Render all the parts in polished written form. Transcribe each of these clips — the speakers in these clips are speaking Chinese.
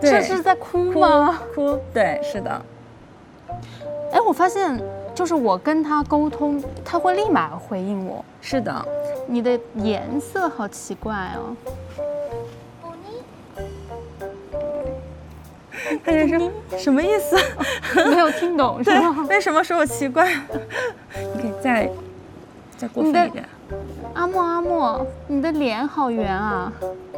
这是在哭吗？ 哭，对，是的。 哎，我发现就是我跟他沟通，他会立马回应我。 是的。 你的颜色好奇怪哦。 他是说什么意思？ 没有听懂是吗？ 为什么说我奇怪？你可以再过分一点。 阿莫，你的脸好圆啊！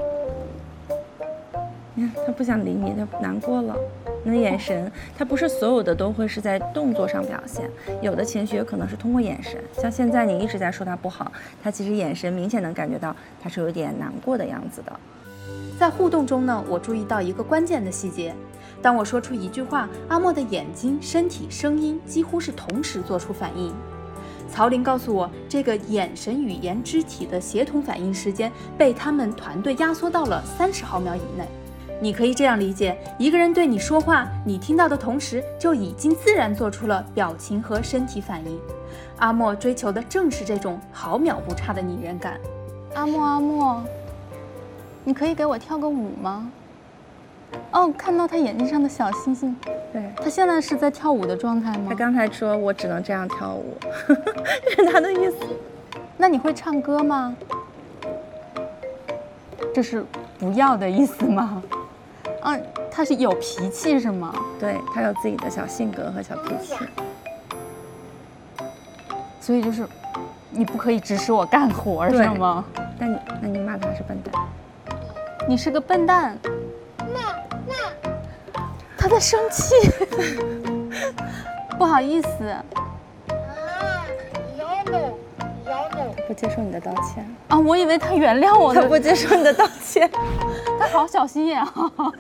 你看他不想理你，他难过了。你的眼神，他不是所有的都会是在动作上表现，有的情绪有可能是通过眼神。像现在你一直在说他不好，他其实眼神明显能感觉到他是有点难过的样子的。 在互动中呢，我注意到一个关键的细节。当我说出一句话，阿莫的眼睛、身体、声音几乎是同时做出反应。曹玲告诉我，这个眼神、语言、肢体的协同反应时间被他们团队压缩到了30毫秒以内。你可以这样理解，一个人对你说话，你听到的同时就已经自然做出了表情和身体反应。阿莫追求的正是这种毫秒不差的拟人感。 阿莫，你可以给我跳个舞吗？哦，看到他眼睛上的小星星。 对， 他现在是在跳舞的状态吗？ 他刚才说我只能这样跳舞，这是他的意思。 那你会唱歌吗？这是不要的意思吗？他是有脾气是吗？ 对，他有自己的小性格和小脾气， 所以就是你不可以指使我干活是吗？ 那你骂他是笨蛋， 你是个笨蛋。他在生气，不好意思。 他不接受你的道歉啊！我以为他原谅我， 他不接受你的道歉， 他好小心眼啊！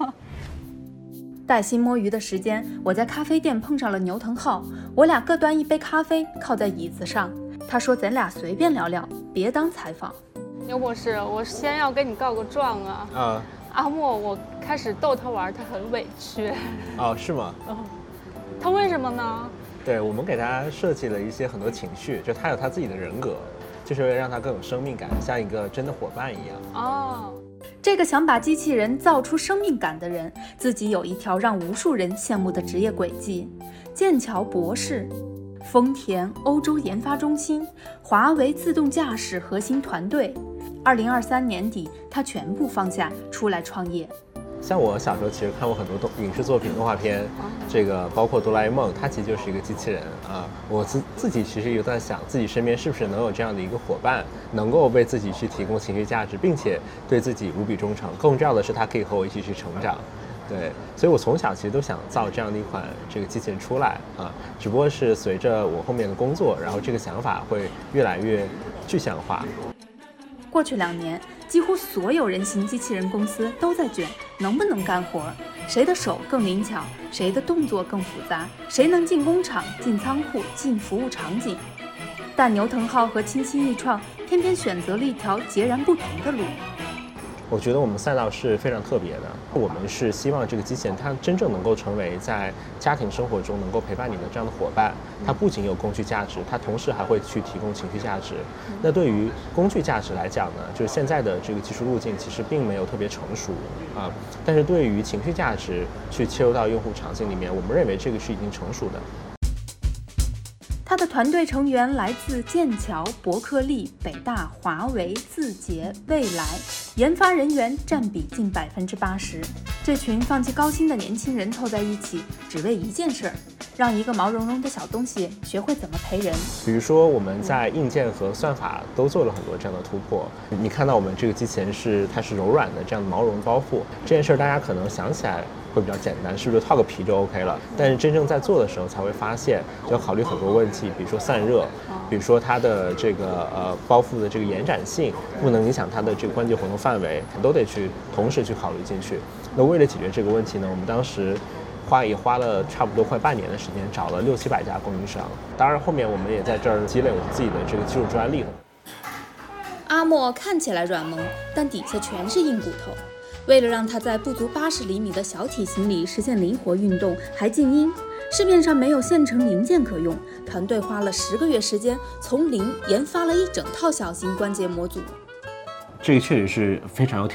带薪摸鱼的时间，我在咖啡店碰上了牛腾浩，我俩各端一杯咖啡，靠在椅子上。他说咱俩随便聊聊，别当采访。 牛博士，我先要跟你告个状啊！阿莫，我开始逗他玩，他很委屈。 哦，是吗？ 他为什么呢？ 对，我们给他设计了一些很多情绪，就他有他自己的人格，就是为了让他更有生命感，像一个真的伙伴一样。 哦，这个想把机器人造出生命感的人，自己有一条让无数人羡慕的职业轨迹：剑桥博士、丰田欧洲研发中心、华为自动驾驶核心团队。2023年底，他全部放下，出来创业。 像我小时候其实看过很多影视作品、动画片，这个包括哆啦 A 梦，它其实就是一个机器人啊。我自己其实有在想，自己身边是不是能有这样的一个伙伴，能够为自己去提供情绪价值，并且对自己无比忠诚。更重要的是，他可以和我一起去成长。对，所以我从小其实都想造这样的一款这个机器人出来啊，只不过是随着我后面的工作，然后这个想法会越来越具象化。 过去2年，几乎所有人形机器人公司都在卷，能不能干活？谁的手更灵巧？谁的动作更复杂？谁能进工厂、进仓库、进服务场景？但牛腾浩和清新易创偏偏选择了一条截然不同的路。 我觉得我们赛道是非常特别的，我们是希望这个机器人它真正能够成为在家庭生活中能够陪伴你的这样的伙伴。它不仅有工具价值，它同时还会去提供情绪价值。那对于工具价值来讲呢，就是现在的这个技术路径其实并没有特别成熟啊，但是对于情绪价值去切入到用户场景里面，我们认为这个是已经成熟的。 他的团队成员来自剑桥、伯克利、北大、华为、字节、未来，研发人员占比近80%。这群放弃高薪的年轻人凑在一起，只为一件事儿：让一个毛茸茸的小东西学会怎么陪人。 比如说，我们在硬件和算法都做了很多这样的突破。你看到我们这个机器人它是柔软的这样的毛绒包覆，这件事儿大家可能想起来会比较简单，是不是套个皮就 OK 了？但是真正在做的时候才会发现，要考虑很多问题，比如说散热，比如说它的这个包覆的这个延展性，不能影响它的这个关节活动范围，都得去同时去考虑进去。那为了解决这个问题呢，我们当时也花了差不多快半年的时间，找了600-700家供应商。当然后面我们也在这儿积累我们自己的这个技术专利。 阿莫看起来软萌，但底下全是硬骨头。为了让它在不足80厘米的小体型里实现灵活运动，还静音，市面上没有现成零件可用，团队花了10个月时间，从零研发了一整套小型关节模组。 这个确实是非常有挑